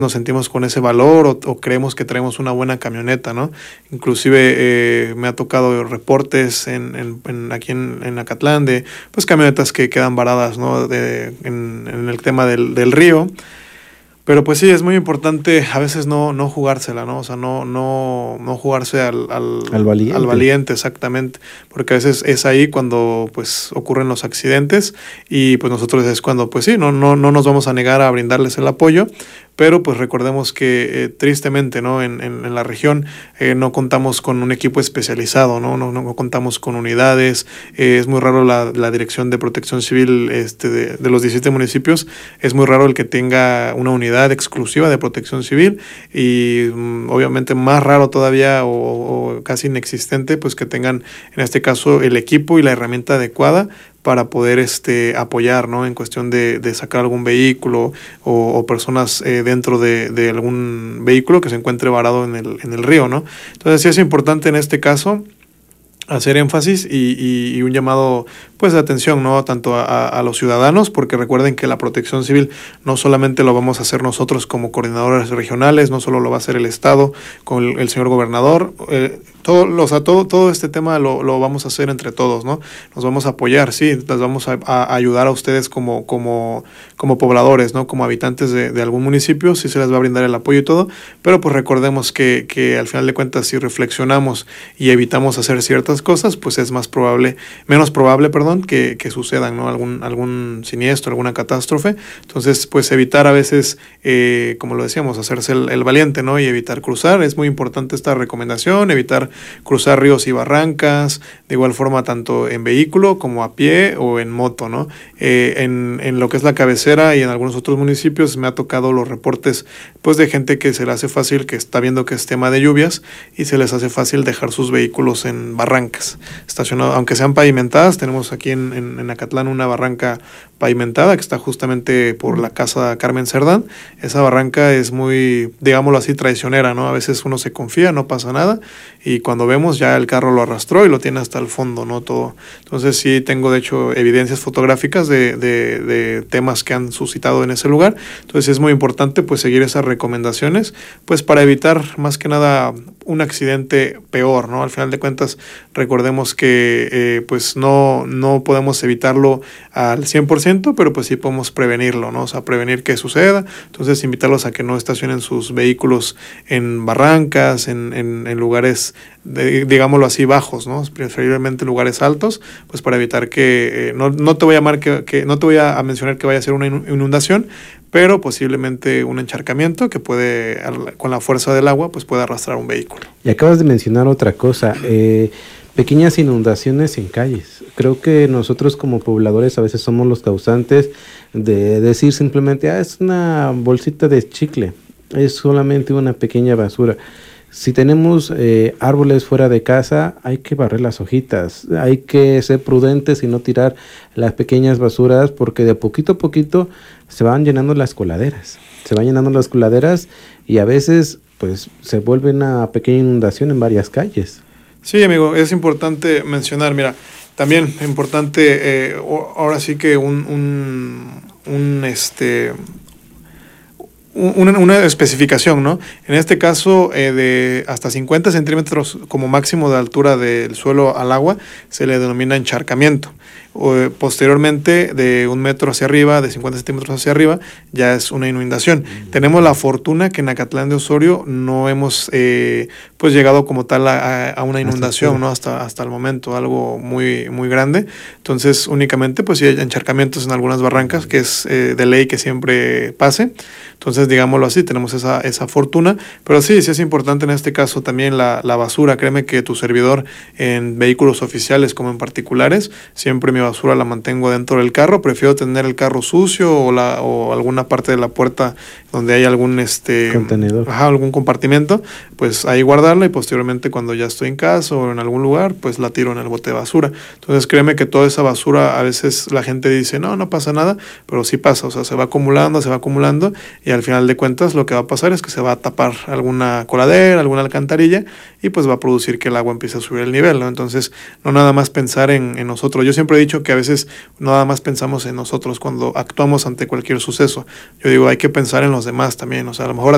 nos sentimos con ese valor o creemos que traemos una buena camioneta, ¿no? Inclusive me ha tocado reportes aquí en Acatlán de pues camionetas que quedan varadas, ¿no? En el tema del río. Pero pues sí, es muy importante a veces no jugársela, ¿no? O sea, no jugarse al valiente. Al valiente, exactamente. Porque a veces es ahí cuando pues ocurren los accidentes y pues nosotros es cuando pues sí, no nos vamos a negar a brindarles el apoyo, pero pues recordemos que tristemente, ¿no? En la región no contamos con un equipo especializado, ¿no? No contamos con unidades, es muy raro la Dirección de Protección Civil de los 17 municipios, es muy raro el que tenga una unidad exclusiva de protección civil y obviamente más raro todavía o casi inexistente pues que tengan en este caso el equipo y la herramienta adecuada para poder apoyar, ¿no? En cuestión de sacar algún vehículo o personas dentro de algún vehículo que se encuentre varado en el río, ¿no? Entonces sí es importante en este caso hacer énfasis y un llamado pues de atención, ¿no? Tanto a los ciudadanos, porque recuerden que la protección civil no solamente lo vamos a hacer nosotros como coordinadores regionales, no solo lo va a hacer el Estado con el señor gobernador, todo este tema lo vamos a hacer entre todos, ¿no? Nos vamos a apoyar, sí, les vamos a ayudar a ustedes como pobladores, ¿no? Como habitantes de algún municipio, sí se les va a brindar el apoyo y todo, pero pues recordemos que al final de cuentas si reflexionamos y evitamos hacer ciertas cosas, pues es menos probable, que sucedan, ¿no? Algún siniestro, alguna catástrofe. Entonces, pues evitar a veces, como lo decíamos, hacerse el valiente, ¿no? Y evitar cruzar. Es muy importante esta recomendación, evitar cruzar ríos y barrancas, de igual forma tanto en vehículo como a pie o en moto, ¿no? En lo que es la cabecera y en algunos otros municipios me ha tocado los reportes pues de gente que se le hace fácil, que está viendo que es tema de lluvias y se les hace fácil dejar sus vehículos en barrancas estacionados, aunque sean pavimentadas. Tenemos aquí en Acatlán una barranca pavimentada que está justamente por la casa Carmen Cerdán. Esa barranca es muy, digámoslo así, traicionera, ¿no? A veces uno se confía, no pasa nada, y cuando vemos ya el carro lo arrastró y lo tiene hasta el fondo, ¿no? Todo. Entonces sí tengo de hecho evidencias fotográficas de temas que han suscitado en ese lugar. Entonces es muy importante pues seguir esas recomendaciones pues para evitar más que nada un accidente peor, ¿no? Al final de cuentas recordemos que pues no podemos evitarlo al 100%, pero pues sí podemos prevenirlo, ¿no? O sea, prevenir que suceda. Entonces invitarlos a que no estacionen sus vehículos en barrancas, en lugares, digámoslo así, bajos, ¿no? Preferiblemente lugares altos, pues para evitar que, no te voy a mencionar que vaya a ser una inundación, pero posiblemente un encharcamiento que puede, con la fuerza del agua, pues puede arrastrar un vehículo. Y acabas de mencionar otra cosa, pequeñas inundaciones en calles. Creo que nosotros como pobladores a veces somos los causantes de decir simplemente, es una bolsita de chicle, es solamente una pequeña basura. Si tenemos árboles fuera de casa, hay que barrer las hojitas, hay que ser prudentes y no tirar las pequeñas basuras, porque de poquito a poquito se van llenando las coladeras. Y a veces pues se vuelve una pequeña inundación en varias calles. Sí, amigo, es importante mencionar, mira, también importante, ahora sí que una especificación, ¿no? En este caso, de hasta 50 centímetros como máximo de altura del suelo al agua, se le denomina encharcamiento. Posteriormente, de 1 metro hacia arriba, de 50 centímetros hacia arriba, ya es una inundación. Tenemos la fortuna que en Acatlán de Osorio no hemos pues llegado como tal a una inundación, ¿no? Hasta el momento, algo muy, muy grande. Entonces, únicamente, pues sí hay encharcamientos en algunas barrancas, que es de ley que siempre pase. Entonces, digámoslo así, tenemos esa fortuna. Pero sí es importante en este caso también la basura. Créeme que tu servidor en vehículos oficiales como en particulares, siempre mi basura la mantengo dentro del carro. Prefiero tener el carro sucio o alguna parte de la puerta donde hay algún contenedor, algún compartimento, pues ahí guardarla y posteriormente cuando ya estoy en casa o en algún lugar, pues la tiro en el bote de basura. Entonces créeme que toda esa basura, a veces la gente dice, no pasa nada, pero sí pasa, o sea, se va acumulando y al final de cuentas lo que va a pasar es que se va a tapar alguna coladera, alguna alcantarilla y pues va a producir que el agua empiece a subir el nivel, ¿no? Entonces, no nada más pensar en nosotros. Yo siempre he dicho que a veces no nada más pensamos en nosotros cuando actuamos ante cualquier suceso. Yo digo, hay que pensar en los demás también, o sea, a lo mejor